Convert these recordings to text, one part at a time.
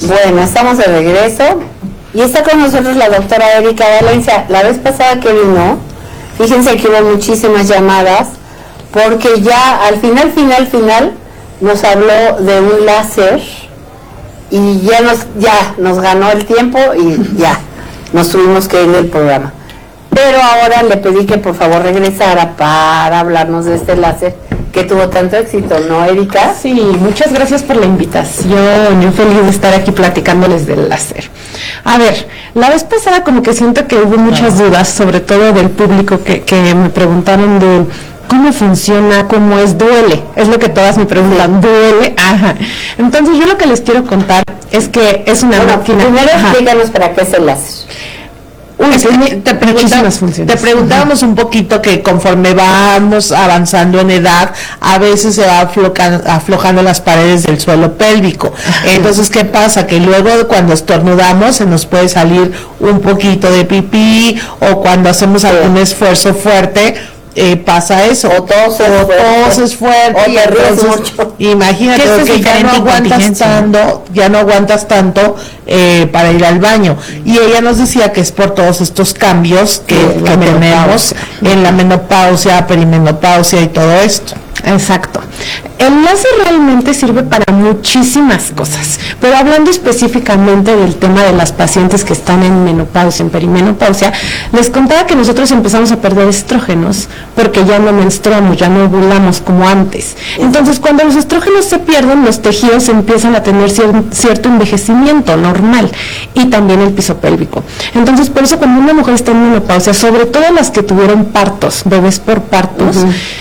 Bueno, estamos de regreso y está con nosotros la doctora Erika Valencia. La vez pasada que vino, fíjense que hubo muchísimas llamadas porque ya al final nos habló de un láser y ya nos ganó el tiempo y ya nos tuvimos que ir del programa. Pero ahora le pedí que por favor regresara para hablarnos de este láser que tuvo tanto éxito, ¿no, Erika? Sí, muchas gracias por la invitación. Yo feliz de estar aquí platicándoles del láser. A ver, la vez pasada como que siento que hubo muchas dudas, sobre todo del público que me preguntaron de cómo funciona, cómo duele. Es lo que todas me preguntan, ¿duele? Ajá. Entonces yo lo que les quiero contar es que es una máquina. Primero explícanos para qué es el láser. Te preguntábamos un poquito que conforme vamos avanzando en edad, a veces se va aflojando las paredes del suelo pélvico. Entonces, ¿qué pasa? Que luego cuando estornudamos se nos puede salir un poquito de pipí, o cuando hacemos algún esfuerzo fuerte, pasa eso, o toses fuerte, o te ríes mucho. Imagínate que ya no aguantas tanto para ir al baño. Y ella nos decía que es por todos estos cambios que tenemos en la menopausia, perimenopausia y todo esto. Exacto. El láser realmente sirve para muchísimas cosas, pero hablando específicamente del tema de las pacientes que están en menopausia, en perimenopausia, les contaba que nosotros empezamos a perder estrógenos porque ya no menstruamos, ya no ovulamos como antes. Entonces, cuando los estrógenos se pierden, los tejidos empiezan a tener cierto envejecimiento normal, y también el piso pélvico. Entonces, por eso cuando una mujer está en menopausia, sobre todo las que tuvieron partos, bebés por partos,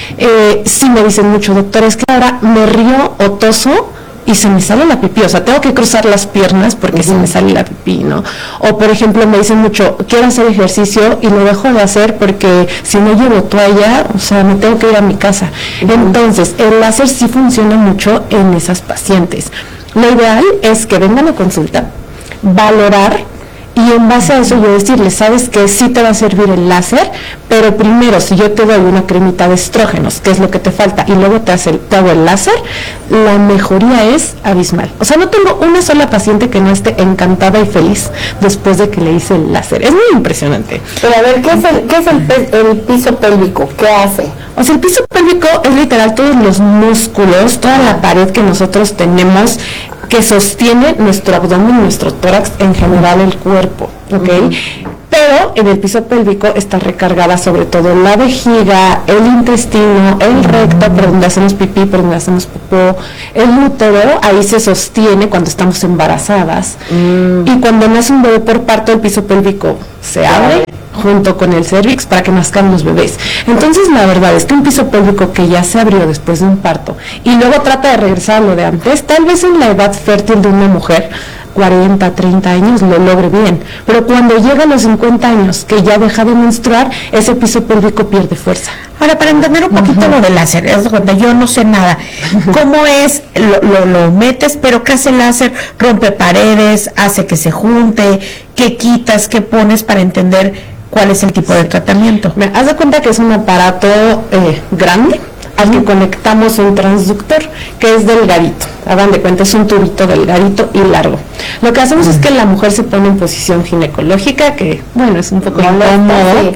sí me dicen mucho, doctor, es que ahora me río o toso y se me sale la pipí, o sea, tengo que cruzar las piernas porque se me sale la pipí, ¿no? O por ejemplo me dicen mucho, quiero hacer ejercicio y lo dejo de hacer porque si no llevo toalla, o sea, me tengo que ir a mi casa. Entonces, el láser sí funciona mucho en esas pacientes. Lo ideal es que vengan a consulta, valorar, y en base a eso yo decirles, sabes que sí te va a servir el láser, pero primero si yo te doy una cremita de estrógenos, que es lo que te falta, y luego te hago el láser, la mejoría es abismal. O sea, no tengo una sola paciente que no esté encantada y feliz después de que le hice el láser. Es muy impresionante. Pero a ver, ¿qué es el piso pélvico? ¿Qué hace? O sea, el piso pélvico es literal todos los músculos, toda la pared que nosotros tenemos que sostiene nuestro abdomen, nuestro tórax, en general el cuerpo, ¿ok? Pero en el piso pélvico está recargada sobre todo la vejiga, el intestino, el recto, por donde hacemos pipí, por donde hacemos popó, el útero, ahí se sostiene cuando estamos embarazadas. Y cuando nace un bebé por parto, el piso pélvico se abre junto con el cervix para que nazcan los bebés. Entonces la verdad es que un piso pélvico que ya se abrió después de un parto y luego trata de regresar a lo de antes, tal vez en la edad fértil de una mujer, 40, 30 años, lo logre bien, pero cuando llega a los 50 años, que ya deja de menstruar, ese piso pélvico pierde fuerza. Ahora, para entender un poquito lo del láser, yo no sé nada. ¿Cómo es? Lo metes, pero ¿qué hace el láser? ¿Rompe paredes? ¿Hace que se junte? ¿Qué quitas? ¿Qué pones para entender cuál es el tipo de tratamiento? Haz de cuenta que es un aparato grande al que conectamos un transductor que es delgadito. Hagan de cuenta, es un tubito delgadito y largo. Lo que hacemos es que la mujer se pone en posición ginecológica, que bueno, es un poco incómodo.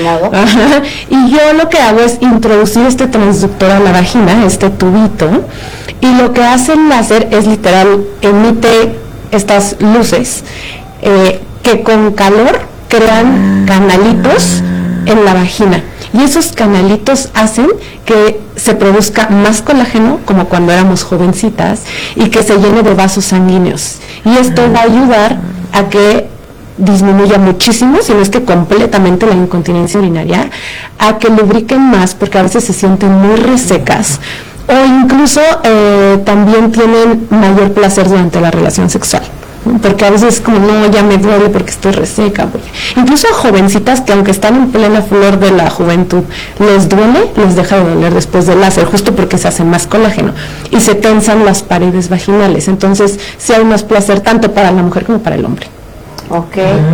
Y yo lo que hago es introducir este transductor a la vagina, este tubito, y lo que hace el láser es literal, emite estas luces que con calor crean canalitos en la vagina, y esos canalitos hacen que se produzca más colágeno, como cuando éramos jovencitas, y que se llene de vasos sanguíneos, y esto va a ayudar a que disminuya muchísimo, si no es que completamente, la incontinencia urinaria, a que lubriquen más, porque a veces se sienten muy resecas, o incluso también tienen mayor placer durante la relación sexual. Porque a veces como, no, ya me duele porque estoy reseca. Incluso a jovencitas que aunque están en plena flor de la juventud, les duele, les deja de doler después del láser, justo porque se hace más colágeno y se tensan las paredes vaginales. Entonces, sí hay más placer tanto para la mujer como para el hombre. Ok.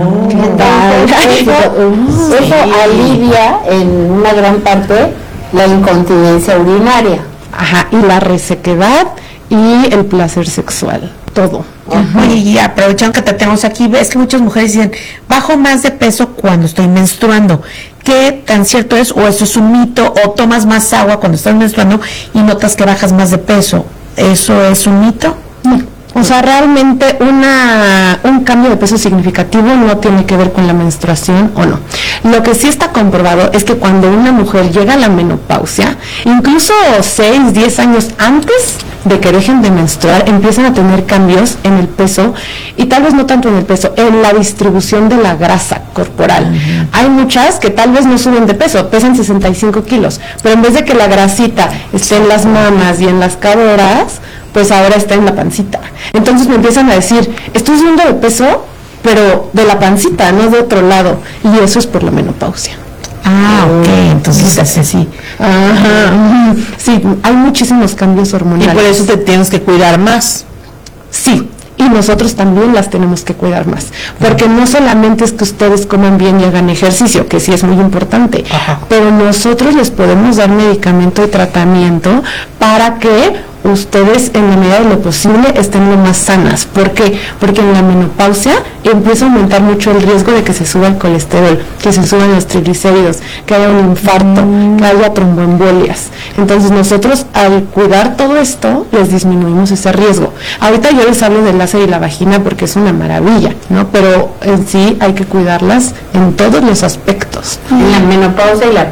Eso alivia en una gran parte la incontinencia urinaria. Ajá, y la resequedad y el placer sexual. todo. Oye, y aprovechando que te tenemos aquí, ves que muchas mujeres dicen, bajo más de peso cuando estoy menstruando. ¿Qué tan cierto es? ¿O eso es un mito? ¿O tomas más agua cuando estás menstruando y notas que bajas más de peso? ¿Eso es un mito? No. O sea, realmente un cambio de peso significativo no tiene que ver con la menstruación o no. Lo que sí está comprobado es que cuando una mujer llega a la menopausia, incluso 6, 10 años antes de que dejen de menstruar, empiezan a tener cambios en el peso, y tal vez no tanto en el peso, en la distribución de la grasa corporal. Hay muchas que tal vez no suben de peso, pesan 65 kilos, pero en vez de que la grasita esté en las mamas y en las caderas, pues ahora está en la pancita. Entonces me empiezan a decir, estoy subiendo de peso, pero de la pancita, no de otro lado, y eso es por la menopausia. Ah, ok, entonces es así. Ajá, sí, hay muchísimos cambios hormonales. Y por eso te tienes que cuidar más. Sí, y nosotros también las tenemos que cuidar más, porque no solamente es que ustedes coman bien y hagan ejercicio, que sí es muy importante, pero nosotros les podemos dar medicamento y tratamiento para que ustedes en la medida de lo posible estén lo más sanas. ¿Por qué? Porque en la menopausia empieza a aumentar mucho el riesgo de que se suba el colesterol, que se suban los triglicéridos, que haya un infarto, que haya tromboembolias. Entonces nosotros al cuidar todo esto les disminuimos ese riesgo. Ahorita yo les hablo del láser y la vagina porque es una maravilla, ¿no? Pero en sí hay que cuidarlas en todos los aspectos. La menopausia y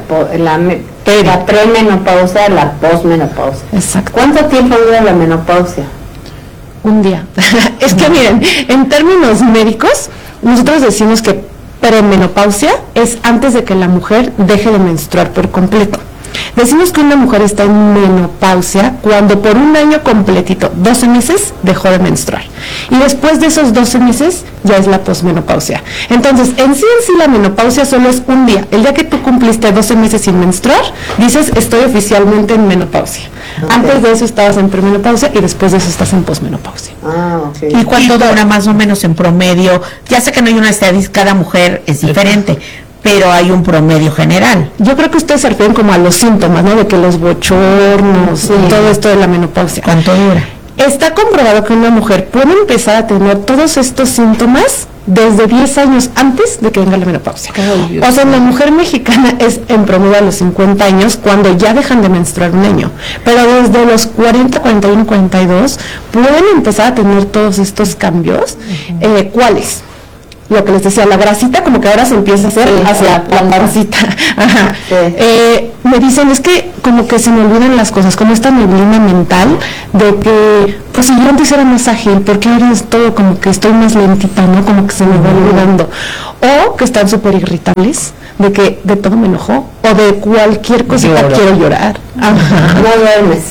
la premenopausia, la posmenopausia. Exacto. ¿Cuánto tiempo dura la menopausia? Un día. Es que miren, en términos médicos, nosotros decimos que premenopausia es antes de que la mujer deje de menstruar por completo. Decimos que una mujer está en menopausia cuando por un año completito, 12 meses, dejó de menstruar. Y después de esos 12 meses ya es la posmenopausia. Entonces, en sí la menopausia solo es un día. El día que tú cumpliste 12 meses sin menstruar, dices, estoy oficialmente en menopausia. Okay. Antes de eso estabas en premenopausia y después de eso estás en posmenopausia. Ah, ok. ¿Y cuánto dura más o menos en promedio? Ya sé que no hay una estadística, cada mujer es diferente, pero hay un promedio general. Yo creo que ustedes se refieren como a los síntomas, ¿no? De que los bochornos, todo esto de la menopausia. ¿Cuánto dura? Está comprobado que una mujer puede empezar a tener todos estos síntomas desde 10 años antes de que venga la menopausia. O sea, la mujer mexicana es en promedio a los 50 años cuando ya dejan de menstruar un año. Pero desde los 40, 41, 42 pueden empezar a tener todos estos cambios. ¿Cuáles? Lo que les decía, la grasita como que ahora se empieza a hacer hacia la pancita. Ajá. Sí. Me dicen, es que como que se me olvidan las cosas, como esta neblina mental de que, pues si yo antes era más ágil, porque ahora es todo como que estoy más lentita, ¿no? Como que se me va olvidando. O que están súper irritables, de que de todo me enojó, o de cualquier cosita quiero llorar. Ajá. No duermes.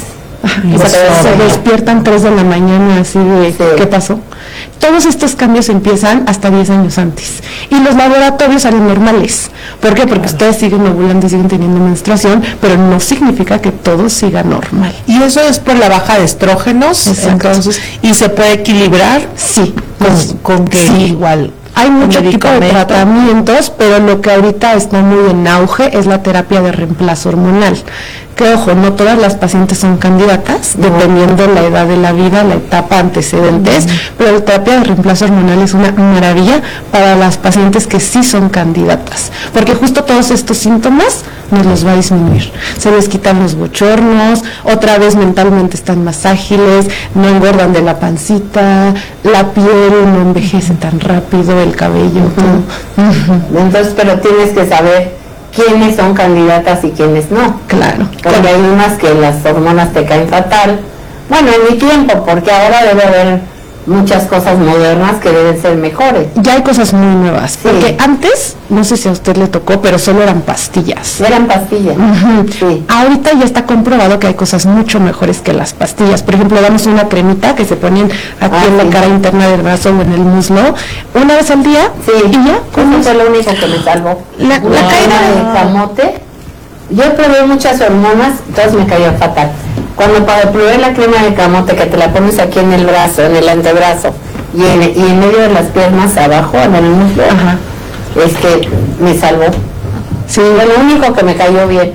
Se despiertan 3 de la mañana así de, ¿qué pasó? Todos estos cambios empiezan hasta 10 años antes. Y los laboratorios salen normales. ¿Por qué? Porque ustedes siguen ovulando y siguen teniendo menstruación, pero no significa que todo siga normal. Y eso es por la baja de estrógenos. Exacto. Entonces, ¿y se puede equilibrar? Sí. Con que igual... Hay mucho tipo de tratamientos, pero lo que ahorita está muy en auge es la terapia de reemplazo hormonal. Que ojo, no todas las pacientes son candidatas, dependiendo de la edad de la vida, la etapa, antecedentes, pero la terapia de reemplazo hormonal es una maravilla para las pacientes que sí son candidatas, porque justo todos estos síntomas nos los va a disminuir. Se les quitan los bochornos, otra vez mentalmente están más ágiles, no engordan de la pancita, la piel no envejece tan rápido, el cabello. Entonces, pero tienes que saber quiénes son candidatas y quiénes no. Claro. Porque hay unas que las hormonas te caen fatal. Bueno, en mi tiempo, porque ahora debe haber muchas cosas modernas que deben ser mejores. Ya hay cosas muy nuevas, porque antes, no sé si a usted le tocó, pero solo eran pastillas. Eran pastillas. Sí. Ahorita ya está comprobado que hay cosas mucho mejores que las pastillas. Por ejemplo, damos una cremita que se ponen aquí en la cara interna del brazo o en el muslo, una vez al día, y ya. Eso fue lo único que me salvó. La caída de camote. Yo probé muchas hormonas, todas me caían fatal. Cuando probé la crema de camote, que te la pones aquí en el brazo, en el antebrazo, y en medio de las piernas abajo, en el muslo, me salvó. Sí. Fue lo único que me cayó bien.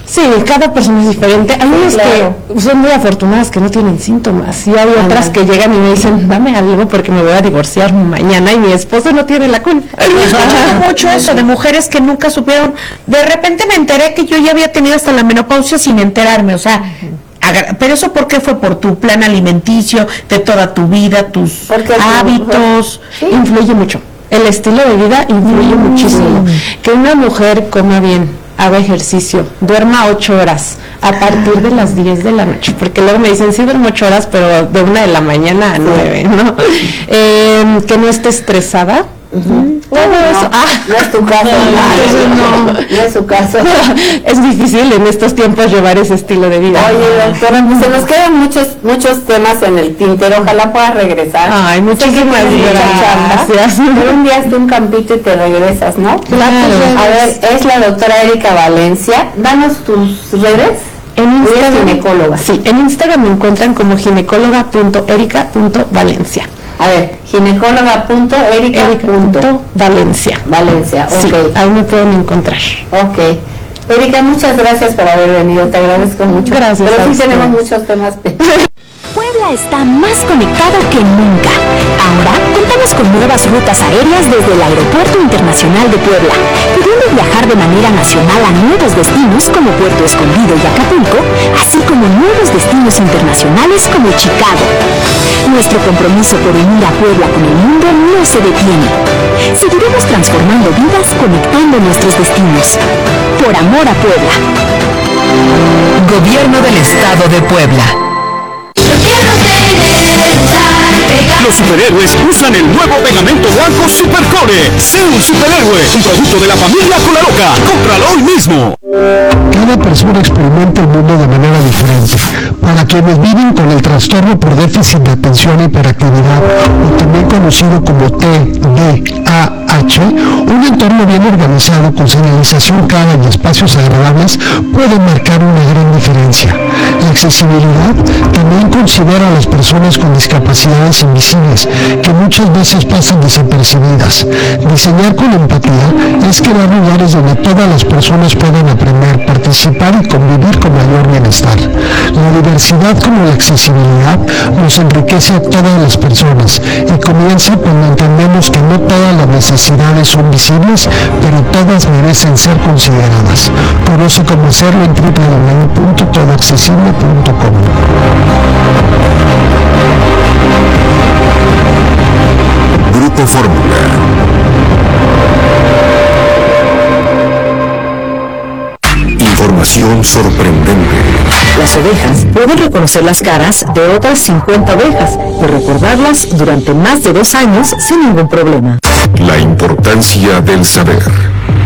Sí, cada persona es diferente. Hay unas claro. que son muy afortunadas que no tienen síntomas y hay otras que llegan y me dicen, dame algo porque me voy a divorciar mañana y mi esposo no tiene la culpa. Mucho eso de mujeres que nunca supieron. De repente me enteré que yo ya había tenido hasta la menopausia sin enterarme, o sea, pero eso ¿por qué fue? Por tu plan alimenticio de toda tu vida, tus hábitos. Influye mucho. El estilo de vida influye muchísimo. Que una mujer coma bien, haga ejercicio, duerma 8 horas a partir de las 10 de la noche, porque luego me dicen, sí duermo 8 horas, pero de 1 de la mañana a 9, ¿no? Que no esté estresada. Todo eso. No es tu caso, no es su caso. Es difícil en estos tiempos llevar ese estilo de vida. Oye, doctora, pues se nos quedan muchos temas en el tintero, ojalá puedas regresar. Ay, muchísimas gracias. Pero un día hazte un campito y te regresas, ¿no? Claro. A ver, es la doctora Erika Valencia. Danos tus redes. En Instagram, ginecóloga. Sí, en Instagram me encuentran como ginecóloga.erica.valencia. A ver, ginecóloga.erica.valencia. Valencia, ok. Sí, ahí me pueden encontrar. Ok. Erika, muchas gracias por haber venido, te agradezco mucho. Gracias. Pero sí tenemos muchos temas. Puebla está más conectado que nunca. Ahora contamos con nuevas rutas aéreas desde el Aeropuerto Internacional de Puebla, pudiendo viajar de manera nacional a nuevos destinos como Puerto Escondido y Acapulco, así como nuevos destinos internacionales como Chicago. Nuestro compromiso por unir a Puebla con el mundo no se detiene. Seguiremos transformando vidas conectando nuestros destinos. Por amor a Puebla. Gobierno del Estado de Puebla. Los superhéroes usan el nuevo pegamento blanco Supercore. Sé un superhéroe, un producto de la familia Colaroca. Cómpralo hoy mismo. Cada persona experimenta el mundo de manera diferente. Para quienes viven con el trastorno por déficit de atención e hiperactividad, o también conocido como TDAH, un entorno bien organizado con señalización clara y espacios agradables puede marcar una gran diferencia. La accesibilidad también considera a las personas con discapacidades invisibles, que muchas veces pasan desapercibidas. Diseñar con empatía es crear lugares donde todas las personas puedan aprender, participar y convivir con mayor bienestar. La diversidad como la accesibilidad nos enriquece a todas las personas y comienza cuando entendemos que no todas las necesidades son visibles, pero todas merecen ser consideradas. Conoce cómo hacerlo en www.todoaccesible.com. Grupo Fórmula. Información sorprendente. Las ovejas pueden reconocer las caras de otras 50 ovejas y recordarlas durante más de 2 años sin ningún problema. La importancia del saber.